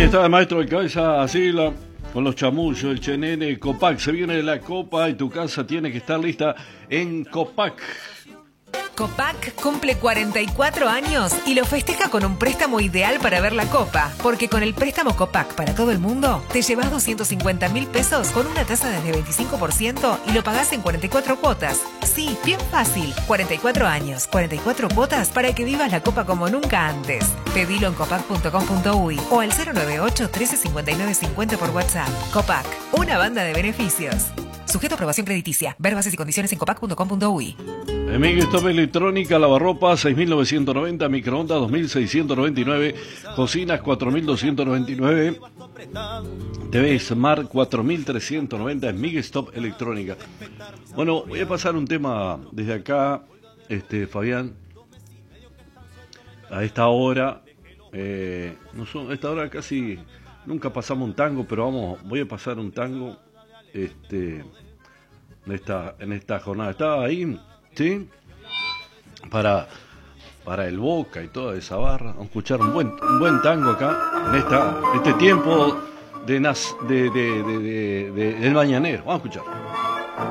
Ahí está el maestro de cabeza así con los chamullos, el chenene, Copac. Se viene la copa y tu casa tiene que estar lista en Copac. Copac cumple 44 años y lo festeja con un préstamo ideal para ver la copa. Porque con el préstamo Copac para todo el mundo, te llevas 250.000 pesos con una tasa desde 25% y lo pagás en 44 cuotas. Sí, bien fácil. 44 años, 44 cuotas para que vivas la copa como nunca antes. Pedilo en copac.com.uy o al 098 13 59 50 por WhatsApp. Copac, una banda de beneficios. Sujeto a aprobación crediticia. Ver bases y condiciones en copac.com.uy. Stop Electrónica, lavarropa 6.990, microondas 2.699, cocinas 4.299, TV Smart 4.390, es Migstop Electrónica. Bueno, voy a pasar un tema desde acá, Fabián, a esta hora, a esta hora casi nunca pasamos un tango, pero voy a pasar un tango, en esta jornada. Estaba ahí, ¿sí? Para el Boca y toda esa barra. Vamos a escuchar un buen tango acá en este tiempo del mañanero. Vamos a escuchar.